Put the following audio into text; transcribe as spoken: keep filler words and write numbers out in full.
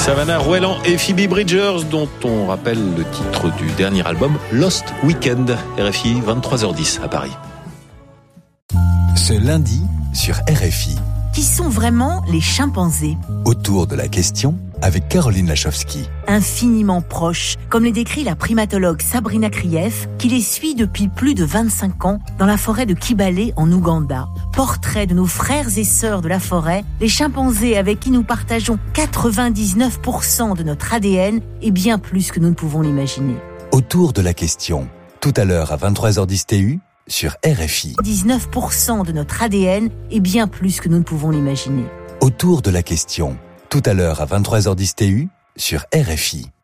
Savannah Rouelan et Phoebe Bridgers, dont on rappelle le titre du dernier album Lost Weekend. R F I, vingt-trois heures dix à Paris. Ce lundi sur R F I. Qui sont vraiment les chimpanzés ? Autour de la question avec Caroline Lachowski. Infiniment proches, comme les décrit la primatologue Sabrina Krief, qui les suit depuis plus de vingt-cinq ans dans la forêt de Kibale en Ouganda. Portrait de nos frères et sœurs de la forêt, les chimpanzés avec qui nous partageons quatre-vingt-dix-neuf pour cent de notre A D N et bien plus que nous ne pouvons l'imaginer. Autour de la question, tout à l'heure à vingt-trois heures dix T U sur R F I. dix-neuf pour cent de notre A D N et bien plus que nous ne pouvons l'imaginer. Autour de la question, tout à l'heure à vingt-trois heures dix T U sur R F I.